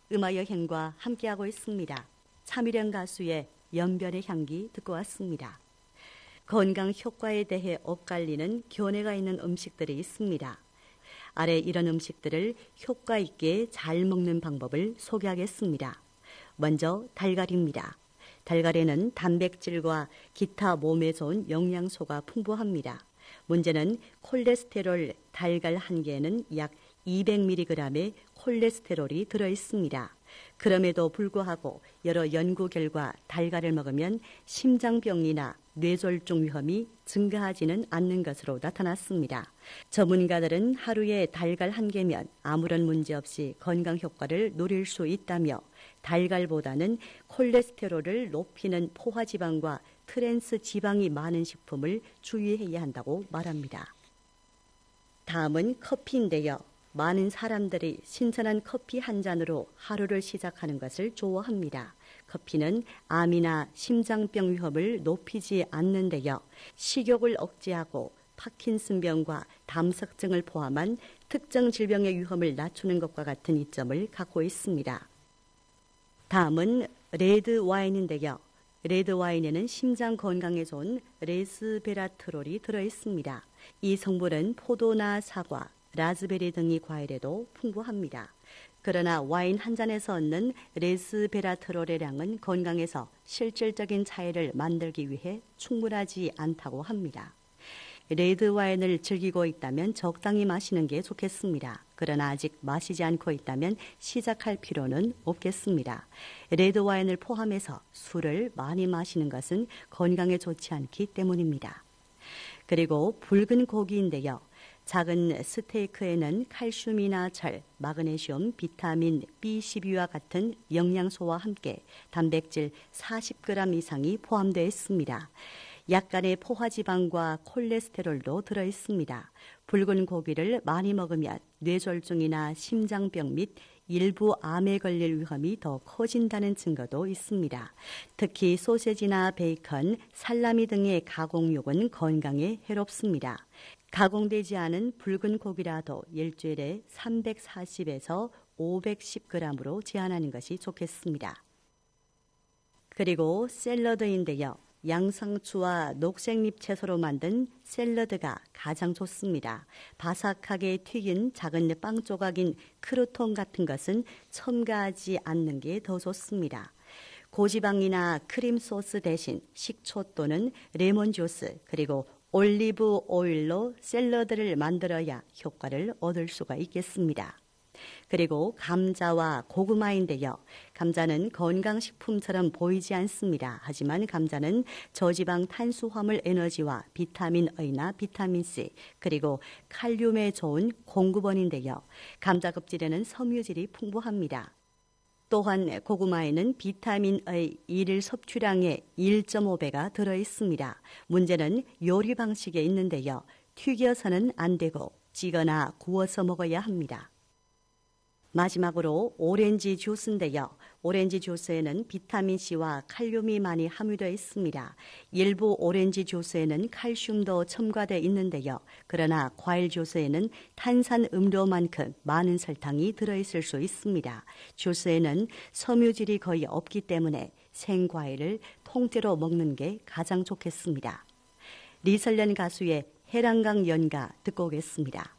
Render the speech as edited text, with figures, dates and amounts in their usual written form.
음악여행과 함께하고 있습니다. 차미령 가수의 연변의 향기 듣고 왔습니다. 건강 효과에 대해 엇갈리는 견해가 있는 음식들이 있습니다. 아래 이런 음식들을 효과 있게 잘 먹는 방법을 소개하겠습니다. 먼저 달걀입니다. 달걀에는 단백질과 기타 몸에 좋은 영양소가 풍부합니다. 문제는 콜레스테롤 달걀 한 개에는 약 200mg의 콜레스테롤이 들어있습니다. 그럼에도 불구하고 여러 연구 결과 달걀을 먹으면 심장병이나 뇌졸중 위험이 증가하지는 않는 것으로 나타났습니다. 전문가들은 하루에 달걀 한 개면 아무런 문제 없이 건강 효과를 누릴 수 있다며 달걀보다는 콜레스테롤을 높이는 포화지방과 트랜스 지방이 많은 식품을 주의해야 한다고 말합니다. 다음은 커피인데요. 많은 사람들이 신선한 커피 한 잔으로 하루를 시작하는 것을 좋아합니다. 커피는 암이나 심장병 위험을 높이지 않는데요. 식욕을 억제하고 파킨슨병과 담석증을 포함한 특정 질병의 위험을 낮추는 것과 같은 이점을 갖고 있습니다. 다음은 레드 와인인데요. 레드 와인에는 심장 건강에 좋은 레스베라트롤이 들어있습니다. 이 성분은 포도나 사과, 라즈베리 등의 과일에도 풍부합니다. 그러나 와인 한 잔에서 얻는 레스베라트롤의 양은 건강에서 실질적인 차이를 만들기 위해 충분하지 않다고 합니다. 레드 와인을 즐기고 있다면 적당히 마시는 게 좋겠습니다. 그러나 아직 마시지 않고 있다면 시작할 필요는 없겠습니다. 레드 와인을 포함해서 술을 많이 마시는 것은 건강에 좋지 않기 때문입니다. 그리고 붉은 고기인데요. 작은 스테이크에는 칼슘이나 철, 마그네슘, 비타민 B12와 같은 영양소와 함께 단백질 40g 이상이 포함되어 있습니다. 약간의 포화지방과 콜레스테롤도 들어있습니다. 붉은 고기를 많이 먹으면 뇌졸중이나 심장병 및 일부 암에 걸릴 위험이 더 커진다는 증거도 있습니다. 특히 소세지나 베이컨, 살라미 등의 가공육은 건강에 해롭습니다. 가공되지 않은 붉은 고기라도 일주일에 340에서 510g으로 제한하는 것이 좋겠습니다. 그리고 샐러드인데요. 양상추와 녹색잎 채소로 만든 샐러드가 가장 좋습니다. 바삭하게 튀긴 작은 빵 조각인 크루톤 같은 것은 첨가하지 않는 게 더 좋습니다. 고지방이나 크림 소스 대신 식초 또는 레몬 주스 그리고 올리브 오일로 샐러드를 만들어야 효과를 얻을 수가 있겠습니다. 그리고 감자와 고구마인데요. 감자는 건강식품처럼 보이지 않습니다. 하지만 감자는 저지방 탄수화물 에너지와 비타민 A나 비타민 C 그리고 칼륨에 좋은 공급원인데요. 감자 껍질에는 섬유질이 풍부합니다. 또한 고구마에는 비타민 A 일일 섭취량의 1.5배가 들어있습니다. 문제는 요리 방식에 있는데요. 튀겨서는 안 되고 찌거나 구워서 먹어야 합니다. 마지막으로 오렌지 주스인데요. 오렌지 주스에는 비타민C와 칼륨이 많이 함유되어 있습니다. 일부 오렌지 주스에는 칼슘도 첨가되어 있는데요. 그러나 과일 주스에는 탄산 음료만큼 많은 설탕이 들어있을 수 있습니다. 주스에는 섬유질이 거의 없기 때문에 생과일을 통째로 먹는 게 가장 좋겠습니다. 리설련 가수의 해랑강 연가 듣고 오겠습니다.